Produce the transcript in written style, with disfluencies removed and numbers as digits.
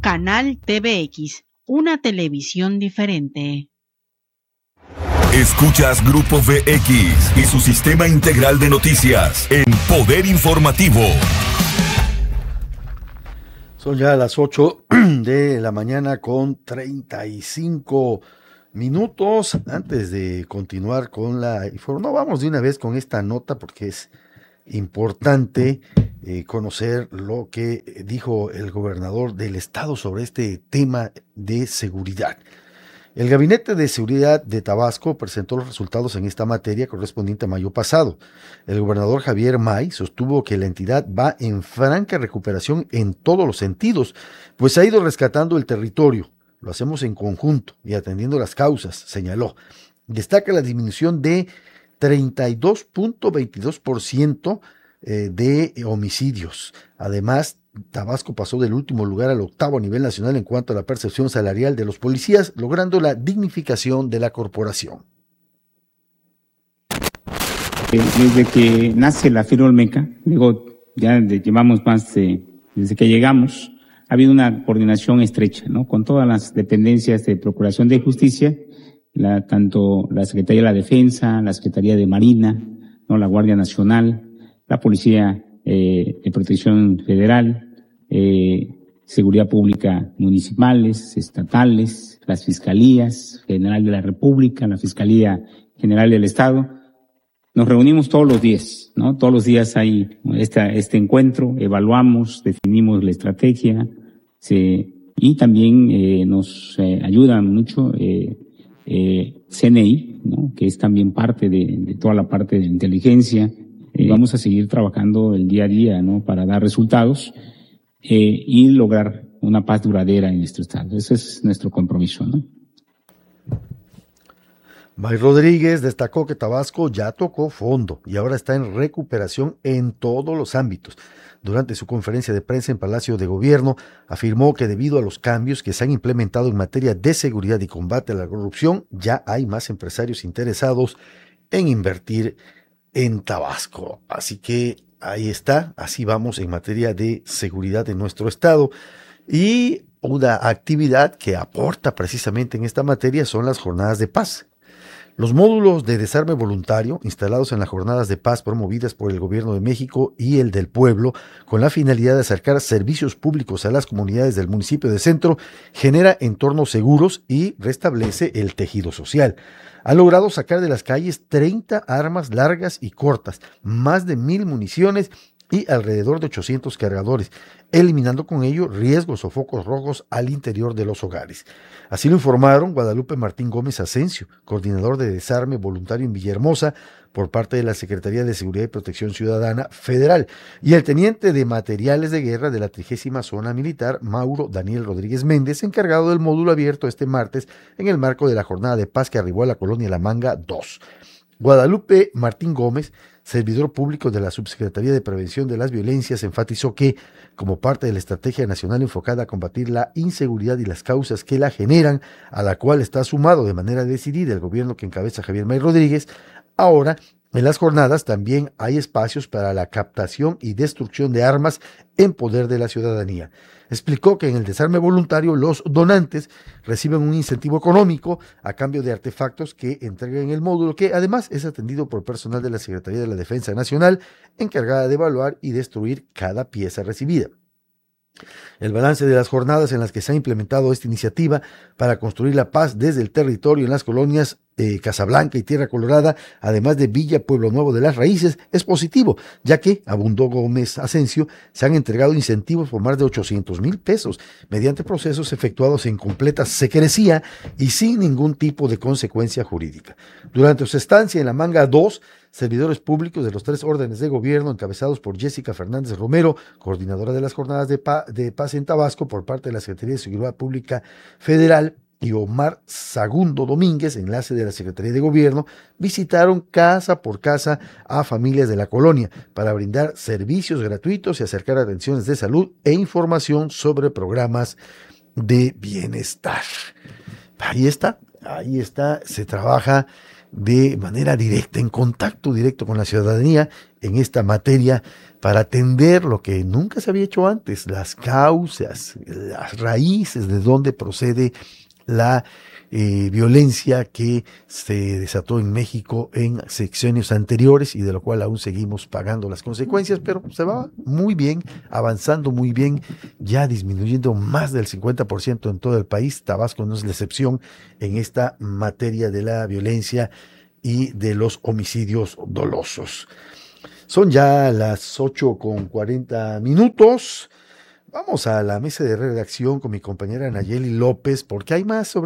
Canal TVX, una televisión diferente. Escuchas Grupo VX y su sistema integral de noticias en Poder Informativo. Son ya las 8 de la mañana con 35 minutos. Antes de continuar con la información, no, vamos de una vez con esta nota porque es importante conocer lo que dijo el gobernador del estado sobre este tema de seguridad. El Gabinete de Seguridad de Tabasco presentó los resultados en esta materia correspondiente a mayo pasado. El gobernador Javier May sostuvo que la entidad va en franca recuperación en todos los sentidos, pues ha ido rescatando el territorio. Lo hacemos en conjunto y atendiendo las causas, señaló. Destaca la disminución de 32.22% de homicidios. Además, Tabasco pasó del último lugar al octavo a nivel nacional en cuanto a la percepción salarial de los policías, logrando la dignificación de la corporación. Desde que nace la FIRA Olmeca, ya llevamos desde que llegamos, ha habido una coordinación estrecha, ¿no? Con todas las dependencias de Procuración de Justicia, tanto la Secretaría de la Defensa, la Secretaría de Marina, ¿no? La Guardia Nacional, la Policía de Protección Federal, Seguridad Pública municipales, estatales, las Fiscalías General de la República, la Fiscalía General del Estado. Nos reunimos todos los días, ¿no? Todos los días hay este encuentro, evaluamos, definimos la estrategia, y también nos ayuda mucho CNI, ¿no? Que es también parte de toda la parte de inteligencia. Vamos a seguir trabajando el día a día, ¿no? Para dar resultados y lograr una paz duradera en nuestro estado. Ese es nuestro compromiso, ¿no? May Rodríguez destacó que Tabasco ya tocó fondo y ahora está en recuperación en todos los ámbitos. Durante su conferencia de prensa en Palacio de Gobierno, afirmó que debido a los cambios que se han implementado en materia de seguridad y combate a la corrupción, ya hay más empresarios interesados en invertir en Tabasco. Así que ahí está, así vamos en materia de seguridad en nuestro estado. Y una actividad que aporta precisamente en esta materia son las jornadas de paz. Los módulos de desarme voluntario instalados en las jornadas de paz promovidas por el Gobierno de México y el del pueblo con la finalidad de acercar servicios públicos a las comunidades del municipio de Centro genera entornos seguros y restablece el tejido social. Ha logrado sacar de las calles 30 armas largas y cortas, más de 1,000 municiones y alrededor de 800 cargadores, eliminando con ello riesgos o focos rojos al interior de los hogares. Así lo informaron Guadalupe Martín Gómez Asensio, coordinador de desarme voluntario en Villahermosa por parte de la Secretaría de Seguridad y Protección Ciudadana Federal, y el teniente de materiales de guerra de la 30ª Zona Militar, Mauro Daniel Rodríguez Méndez, encargado del módulo abierto este martes en el marco de la jornada de paz que arribó a la colonia La Manga 2. Guadalupe Martín Gómez, servidor público de la Subsecretaría de Prevención de las Violencias, enfatizó que, como parte de la estrategia nacional enfocada a combatir la inseguridad y las causas que la generan, a la cual está sumado de manera decidida el gobierno que encabeza Javier May Rodríguez, ahora en las jornadas también hay espacios para la captación y destrucción de armas en poder de la ciudadanía. Explicó que en el desarme voluntario los donantes reciben un incentivo económico a cambio de artefactos que entregan en el módulo, que además es atendido por personal de la Secretaría de la Defensa Nacional encargada de evaluar y destruir cada pieza recibida. El balance de las jornadas en las que se ha implementado esta iniciativa para construir la paz desde el territorio en las colonias Casablanca y Tierra Colorada, además de Villa Pueblo Nuevo de las Raíces, es positivo, ya que, abundó Gómez Asensio, se han entregado incentivos por más de 800,000 pesos mediante procesos efectuados en completa secrecía y sin ningún tipo de consecuencia jurídica. Durante su estancia en La Manga 2, servidores públicos de los 3 órdenes de gobierno, encabezados por Jessica Fernández Romero, coordinadora de las jornadas de paz en Tabasco por parte de la Secretaría de Seguridad Pública Federal, y Omar Sagundo Domínguez, enlace de la Secretaría de Gobierno, visitaron casa por casa a familias de la colonia para brindar servicios gratuitos y acercar atenciones de salud e información sobre programas de bienestar. Ahí está, se trabaja de manera directa, en contacto directo con la ciudadanía en esta materia para atender lo que nunca se había hecho antes, las causas, las raíces de donde procede la violencia que se desató en México en sexenios anteriores y de lo cual aún seguimos pagando las consecuencias, pero se va muy bien, avanzando muy bien, ya disminuyendo más del 50% en todo el país. Tabasco no es la excepción en esta materia de la violencia y de los homicidios dolosos. Son ya las 8:40. Vamos a la mesa de redacción con mi compañera Nayeli López, porque hay más sobre